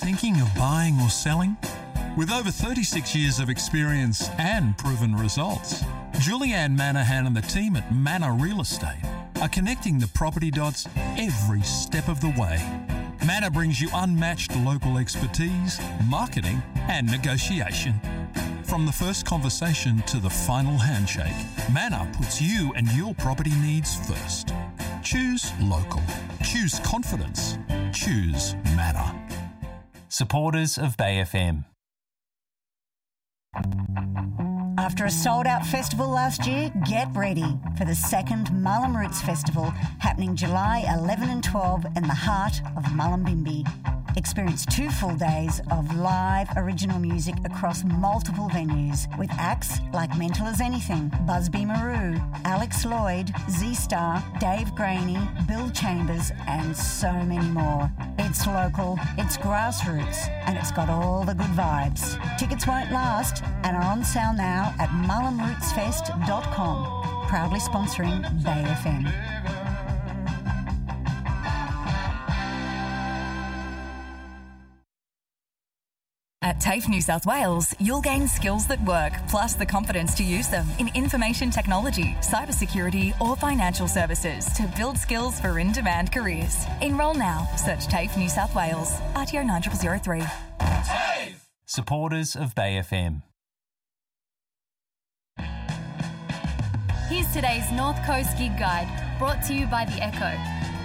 Thinking of buying or selling? With over 36 years of experience and proven results, Julianne Manahan and the team at Manor Real Estate are connecting the property dots every step of the way. Manor brings you unmatched local expertise, marketing and negotiation. From the first conversation to the final handshake, Manor puts you and your property needs first. Choose local. Choose confidence. Choose Manor. Supporters of Bay FM. After a sold-out festival last year, get ready for the second Mullum Roots Festival happening July 11 and 12 in the heart of Mullumbimby. Experience 2 full days of live original music across multiple venues with acts like Mental as Anything, Busby Maru, Alex Lloyd, Z-Star, Dave Graney, Bill Chambers and so many more. It's local, it's grassroots and it's got all the good vibes. Tickets won't last and are on sale now at mullumrootsfest.com. Proudly sponsoring Bay FM. At TAFE New South Wales, you'll gain skills that work, plus the confidence to use them in information technology, cybersecurity or financial services to build skills for in-demand careers. Enrol now. Search TAFE New South Wales. RTO 9003. TAFE! Supporters of Bay FM. Here's today's North Coast Gig Guide, brought to you by The Echo.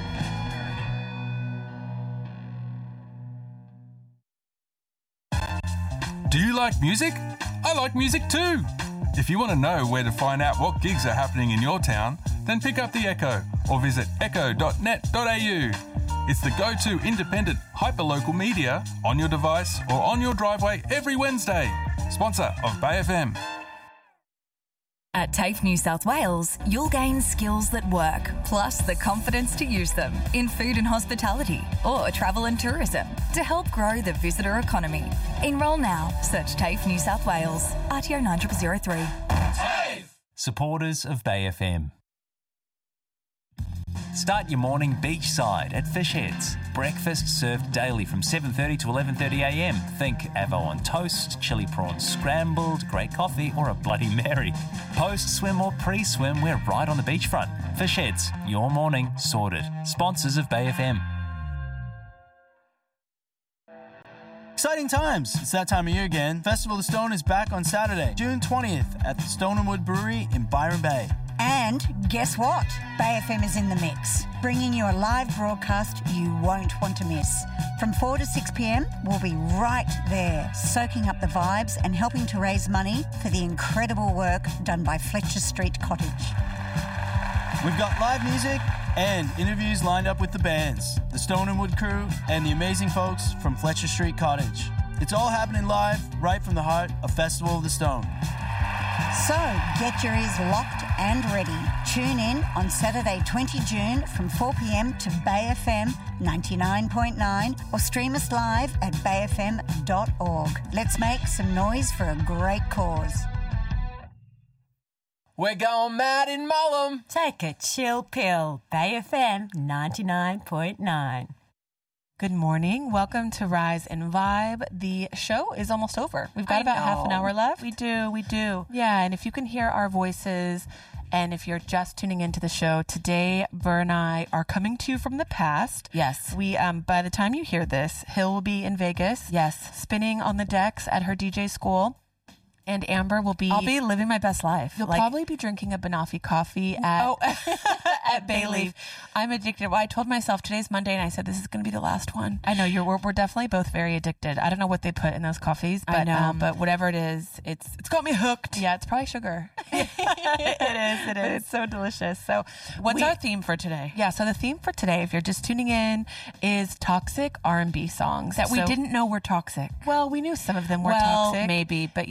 Do you like music? I like music too. If you want to know where to find out what gigs are happening in your town, then pick up The Echo or visit echo.net.au. It's the go-to independent hyperlocal media on your device or on your driveway every Wednesday. Sponsor of Bay FM. At TAFE New South Wales, you'll gain skills that work, plus the confidence to use them in food and hospitality or travel and tourism to help grow the visitor economy. Enrol now. Search TAFE New South Wales. RTO 9003. TAFE! Supporters of Bay FM. Start your morning beachside at Fish Heads. Breakfast served daily from 7:30 to 11:30am. Think avo on toast, chili prawns scrambled, great coffee or a Bloody Mary. Post-swim or pre-swim, we're right on the beachfront. Fish Heads, your morning sorted. Sponsors of Bay FM. Exciting times. It's that time of year again. Festival of the Stone is back on Saturday, June 20th at the Stone and Wood Brewery in Byron Bay. And guess what? Bay FM is in the mix, bringing you a live broadcast you won't want to miss. From 4 to 6 p.m, we'll be right there, soaking up the vibes and helping to raise money for the incredible work done by Fletcher Street Cottage. We've got live music and interviews lined up with the bands, the Stone and Wood crew, and the amazing folks from Fletcher Street Cottage. It's all happening live, right from the heart of Festival of the Stone. So, get your ears locked and ready. Tune in on Saturday 20 June from 4 p.m. to Bay FM 99.9 or stream us live at bayfm.org. Let's make some noise for a great cause. We're going mad in Mullum. Take a chill pill. Bay FM 99.9. Good morning. Welcome to Rise and Vibe. The show is almost over. We've got about half an hour left. We do. Yeah, and if you can hear our voices, and if you're just tuning into the show, today, Burr and I are coming to you from the past. Yes. We, by the time you hear this, Hill will be in Vegas. Yes. Spinning on the decks at her DJ school. And Amber will be... I'll be living my best life. You'll probably be drinking a Banoffee coffee at, at Bayleaf. I'm addicted. Well, I told myself today's Monday and I said, this is going to be the last one. I know we're definitely both very addicted. I don't know what they put in those coffees, but, but whatever it is, it's got me hooked. Yeah, it's probably sugar. It is. But it's so delicious. So what's our theme for today? Yeah, so the theme for today, if you're just tuning in, is toxic R&B songs. That we didn't know were toxic. Well, we knew some of them were toxic. Maybe, but we were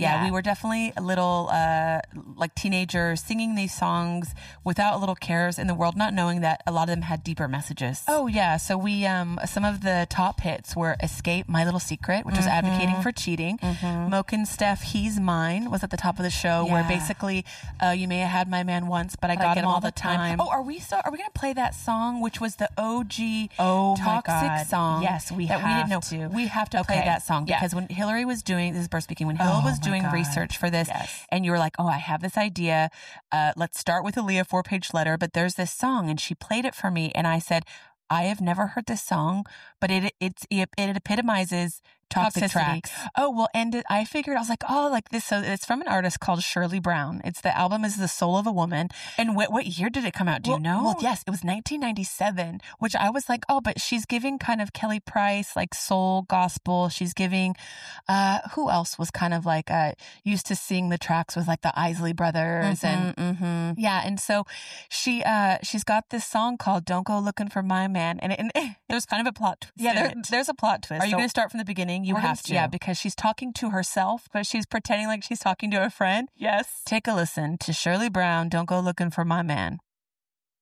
definitely a little like teenagers singing these songs without little cares in the world, not knowing that a lot of them had deeper messages. Oh yeah, so we some of the top hits were "Escape," "My Little Secret," which was advocating for cheating. Moke and Steph, "He's Mine" was at the top of the show, where basically you may have had my man once, but I got him all the time. Oh, are we gonna play that song, which was the OG Toxic song? Yes, we have to. We have to play that song because when Hillary was doing this is Burst speaking, when Hill was doing research for this, and you were like, "Oh, I have this idea. Let's start with a Leah 4-page letter." But there's this song, and she played it for me, and I said, "I have never heard this song, but it epitomizes toxic tracks." Oh, well, and I figured, I was like, oh, like this. So it's from an artist called Shirley Brown. The album is The Soul of a Woman. And what year did it come out? Do you know? Well, yes, it was 1997, which I was like, oh, but she's giving kind of Kelly Price, like soul gospel. She's giving, who else was kind of like, used to sing the tracks with like the Isley Brothers and yeah. And so she's got this song called "Don't Go Looking for My Man." And there's kind of a plot twist. Yeah, there's a plot twist. Are you going to start from the beginning? You have to. Yeah, because she's talking to herself, but she's pretending like she's talking to a friend. Yes. Take a listen to Shirley Brown, "Don't Go Looking for My Man."